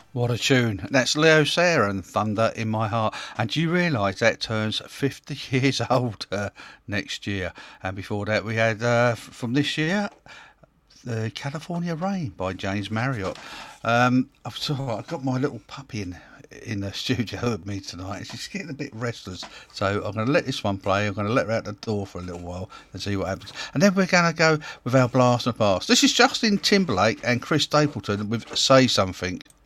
What a tune. That's Leo Sayer and Thunder in My Heart. And do you realise that turns 50 years old next year? And before that, we had from this year, California Rain by James Marriott. I've got my little puppy in the studio with me tonight. She's getting a bit restless, so I'm going to let this one play. I'm going to let her out the door for a little while and see what happens. And then we're going to go with our blast and pass. This is Justin Timberlake and Chris Stapleton with Say Something.